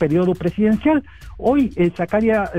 periodo presidencial. Hoy Zacarías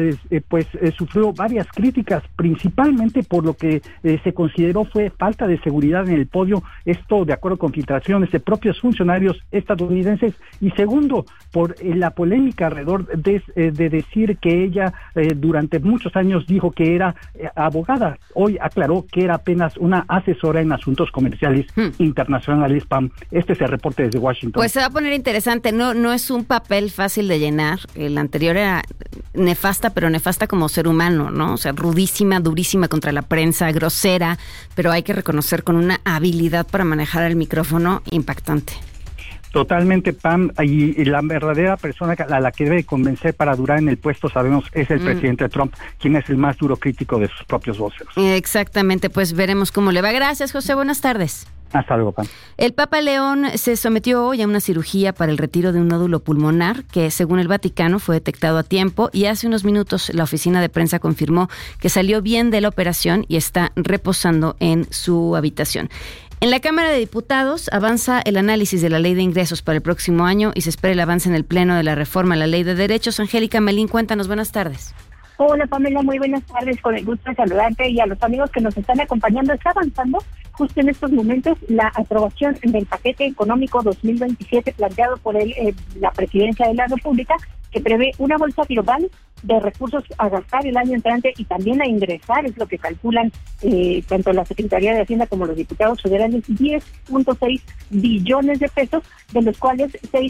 sufrió varias críticas, principalmente por lo que se consideró fue falta de seguridad en el podio, esto de acuerdo con filtraciones de propios funcionarios estadounidenses, y segundo, por la polémica alrededor de decir que ella durante muchos años dijo que era abogada. Hoy aclaró que era apenas una asesora en asuntos comerciales internacionales, Pam. Este es el reporte desde Washington. Pues se va a poner interesante, no es un papel fácil de llenar. El anterior era nefasta, pero nefasta como ser humano, ¿no? O sea, rudísima, durísima contra la prensa, grosera, pero hay que reconocer con una habilidad para manejar el micrófono impactante. Totalmente, Pam, y la verdadera persona a la que debe convencer para durar en el puesto, sabemos, es el presidente Trump, quien es el más duro crítico de sus propios voceros. Exactamente, pues veremos cómo le va. Gracias, José, buenas tardes. Hasta luego, Pam. El Papa León se sometió hoy a una cirugía para el retiro de un nódulo pulmonar que, según el Vaticano, fue detectado a tiempo, y hace unos minutos la oficina de prensa confirmó que salió bien de la operación y está reposando en su habitación. En la Cámara de Diputados avanza el análisis de la Ley de Ingresos para el próximo año y se espera el avance en el Pleno de la reforma a la Ley de Derechos. Angélica Melín, cuéntanos, buenas tardes. Hola Pamela, muy buenas tardes, con el gusto de saludarte y a los amigos que nos están acompañando. Está avanzando justo en estos momentos la aprobación del paquete económico 2027 planteado por la Presidencia de la República, que prevé una bolsa global de recursos a gastar el año entrante y también a ingresar, es lo que calculan tanto la Secretaría de Hacienda como los diputados federales, 10.6 billones de pesos, de los cuales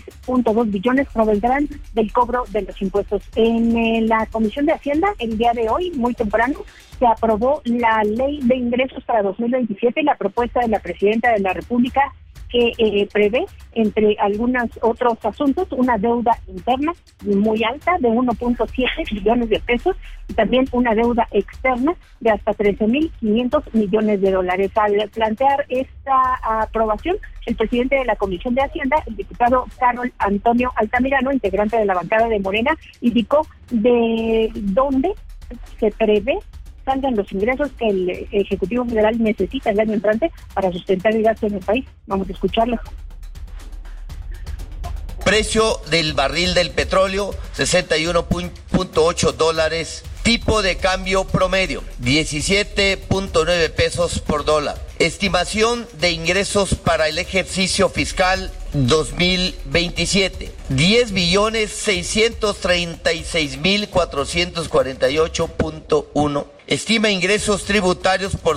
6.2 billones provendrán del cobro de los impuestos. En la Comisión de Hacienda, el día de hoy, muy temprano, se aprobó la Ley de Ingresos para 2027, la propuesta de la Presidenta de la República, que prevé, entre algunos otros asuntos, una deuda interna muy alta de 1.7 billones de pesos y también una deuda externa de hasta 13.500 millones de dólares. Al plantear esta aprobación, el presidente de la Comisión de Hacienda, el diputado Carlos Antonio Altamirano, integrante de la bancada de Morena, indicó de dónde se prevé salgan los ingresos que el Ejecutivo Federal necesita el año entrante para sustentar el gasto en el país. Vamos a escucharlo. Precio del barril del petróleo, $61.8. Tipo de cambio promedio, 17.9 pesos por dólar. Estimación de ingresos para el ejercicio fiscal 2027, 10.636.448.1. Estima ingresos tributarios por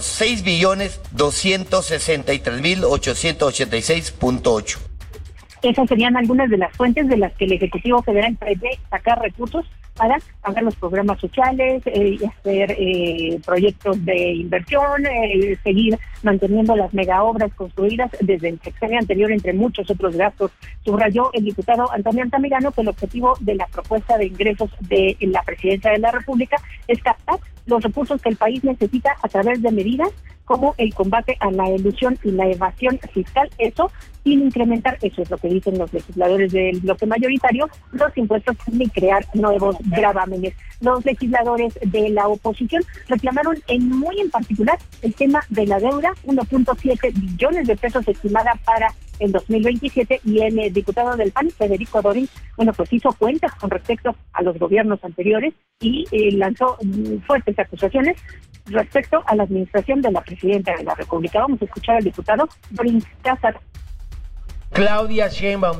6.263.886.8. Esas serían algunas de las fuentes de las que el Ejecutivo Federal prevé sacar recursos para pagar los programas sociales, hacer proyectos de inversión, seguir manteniendo las megaobras construidas desde el sexenio anterior, entre muchos otros gastos. Subrayó el diputado Antonio Altamirano que el objetivo de la propuesta de ingresos de la Presidencia de la República es captar los recursos que el país necesita a través de medidas como el combate a la elusión y la evasión fiscal, eso sin incrementar, eso es lo que dicen los legisladores del bloque mayoritario, los impuestos ni crear nuevos gravámenes. Los legisladores de la oposición reclamaron muy en particular el tema de la deuda, 1.7 billones de pesos estimada para el 2027, y el diputado del PAN, Federico Dorin, pues hizo cuentas con respecto a los gobiernos anteriores y lanzó fuertes acusaciones respecto a la administración de la Presidenta de la República. Vamos a escuchar al diputado Dorin Cázar. Claudia Sheinbaum,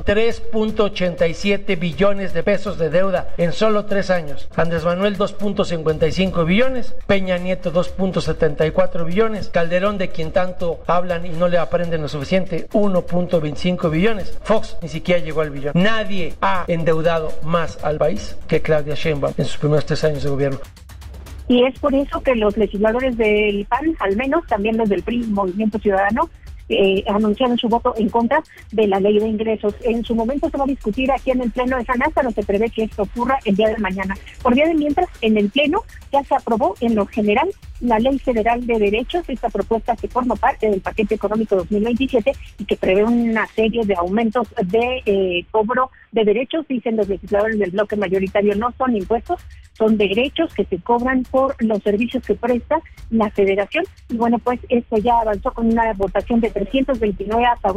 3.87 billones de pesos de deuda en solo 3 años. Andrés Manuel, 2.55 billones. Peña Nieto, 2.74 billones. Calderón, de quien tanto hablan y no le aprenden lo suficiente, 1.25 billones. Fox ni siquiera llegó al billón. Nadie ha endeudado más al país que Claudia Sheinbaum en sus primeros 3 años de gobierno. Y es por eso que los legisladores del PAN, al menos también los del PRI, Movimiento Ciudadano, anunciaron su voto en contra de la Ley de Ingresos. En su momento se va a discutir aquí en el Pleno de San Lázaro, se prevé que esto ocurra el día de mañana. Por día de mientras, en el Pleno ya se aprobó en lo general la Ley Federal de Derechos, esta propuesta que forma parte del paquete económico 2027 y que prevé una serie de aumentos de cobro de derechos. Dicen los legisladores del bloque mayoritario, no son impuestos, son derechos que se cobran por los servicios que presta la Federación. Y pues esto ya avanzó con una votación de 329 a favor,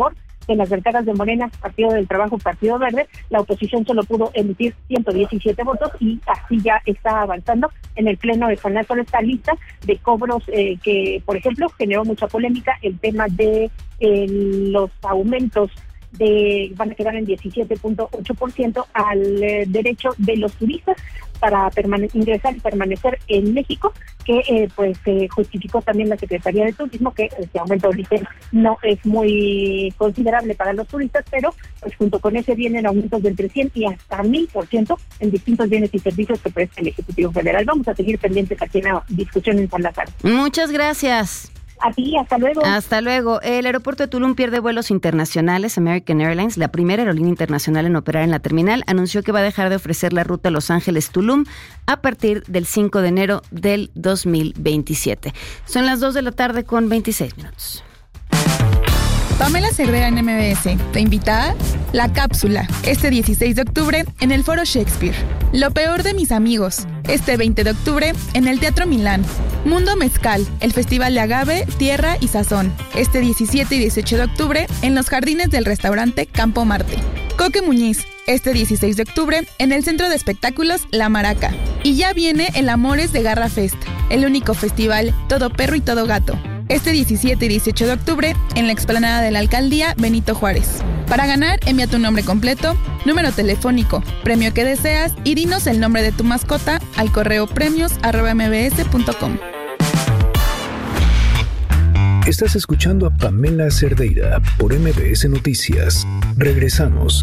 en las bancadas de Morena, Partido del Trabajo, Partido Verde, la oposición solo pudo emitir 117 votos y así ya está avanzando en el Pleno de San Lázaro esta lista de cobros que, por ejemplo, generó mucha polémica el tema de los aumentos van a quedar en 17.8% al derecho de los turistas para ingresar y permanecer en México, que justificó también la Secretaría de Turismo que este aumento dicen no es muy considerable para los turistas, pero pues junto con ese vienen aumentos de entre 100 y hasta 1000% en distintos bienes y servicios que presta el Ejecutivo Federal. Vamos a seguir pendientes aquí en la discusión en San Lázaro. Muchas gracias. A ti, hasta luego. Hasta luego. El aeropuerto de Tulum pierde vuelos internacionales. American Airlines, la primera aerolínea internacional en operar en la terminal, anunció que va a dejar de ofrecer la ruta Los Ángeles-Tulum a partir del 5 de enero del 2027. Son las 2 de la tarde con 26 minutos. Pamela Cerdeira en MBS te invita a La Cápsula, este 16 de octubre en el Foro Shakespeare. Lo peor de mis amigos, este 20 de octubre en el Teatro Milán. Mundo Mezcal, el Festival de Agave, Tierra y Sazón, este 17 y 18 de octubre en los jardines del restaurante Campo Marte. Coque Muñiz, este 16 de octubre en el Centro de Espectáculos La Maraca. Y ya viene el Amores de Garra Fest, el único festival todo perro y todo gato. Este 17 y 18 de octubre en la explanada de la Alcaldía Benito Juárez. Para ganar, envía tu nombre completo, número telefónico, premio que deseas y dinos el nombre de tu mascota al correo premios@mbs.com. Estás escuchando a Pamela Cerdeira por MBS Noticias. Regresamos.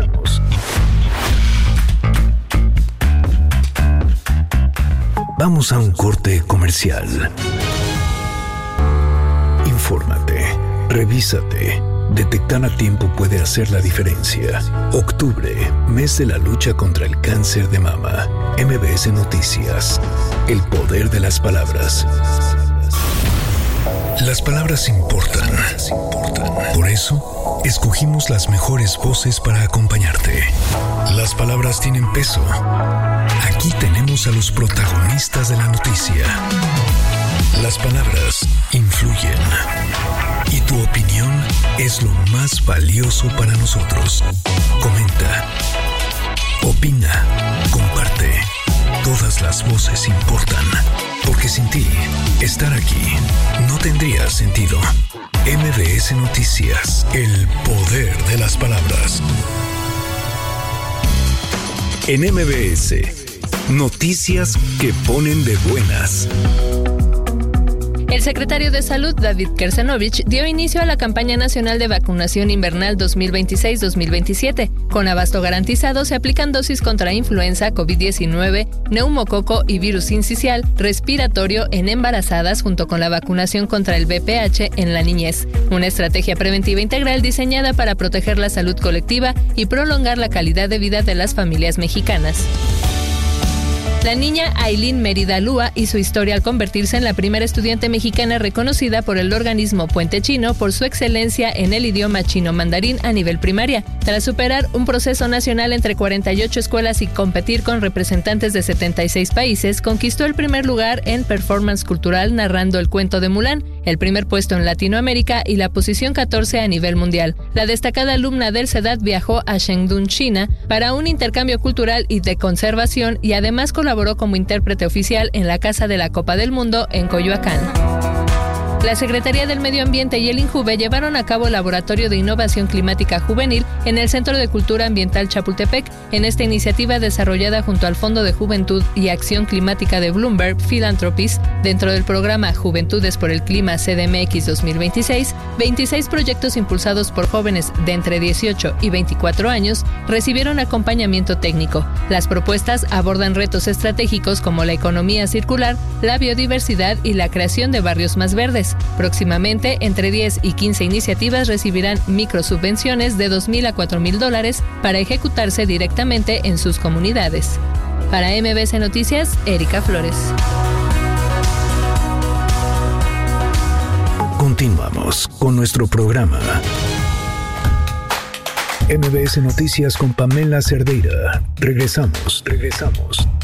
Vamos a un corte comercial. Infórmate, revísate. Detectar a tiempo puede hacer la diferencia. Octubre, mes de la lucha contra el cáncer de mama. MBS Noticias. El poder de las palabras. Las palabras importan. Por eso, escogimos las mejores voces para acompañarte. Las palabras tienen peso. Aquí tenemos a los protagonistas de la noticia. Las palabras influyen. Y tu opinión es lo más valioso para nosotros. Comenta. Opina. Comparte. Todas las voces importan. Porque sin ti, estar aquí no tendría sentido. MBS Noticias. El poder de las palabras. En MBS, noticias que ponen de buenas. El secretario de Salud, David Kersenovich, dio inicio a la campaña nacional de vacunación invernal 2026-2027. Con abasto garantizado, se aplican dosis contra influenza, COVID-19, neumococo y virus sincicial respiratorio en embarazadas, junto con la vacunación contra el VPH en la niñez. Una estrategia preventiva integral diseñada para proteger la salud colectiva y prolongar la calidad de vida de las familias mexicanas. La niña Aileen Mérida Lúa hizo historia al convertirse en la primera estudiante mexicana reconocida por el organismo Puente Chino por su excelencia en el idioma chino mandarín a nivel primaria. Tras superar un proceso nacional entre 48 escuelas y competir con representantes de 76 países, conquistó el primer lugar en performance cultural narrando el cuento de Mulan, el primer puesto en Latinoamérica y la posición 14 a nivel mundial. La destacada alumna del CEDAT viajó a Chengdu, China, para un intercambio cultural y de conservación y además colaboró como intérprete oficial en la Casa de la Copa del Mundo en Coyoacán. La Secretaría del Medio Ambiente y el INJUVE llevaron a cabo el Laboratorio de Innovación Climática Juvenil en el Centro de Cultura Ambiental Chapultepec. En esta iniciativa desarrollada junto al Fondo de Juventud y Acción Climática de Bloomberg Philanthropies, dentro del programa Juventudes por el Clima CDMX 2026, 26 proyectos impulsados por jóvenes de entre 18 y 24 años recibieron acompañamiento técnico. Las propuestas abordan retos estratégicos como la economía circular, la biodiversidad y la creación de barrios más verdes. Próximamente, entre 10 y 15 iniciativas recibirán microsubvenciones de $2,000 a $4,000 para ejecutarse directamente en sus comunidades. Para MBS Noticias, Erika Flores. Continuamos con nuestro programa. MBS Noticias con Pamela Cerdeira. Regresamos.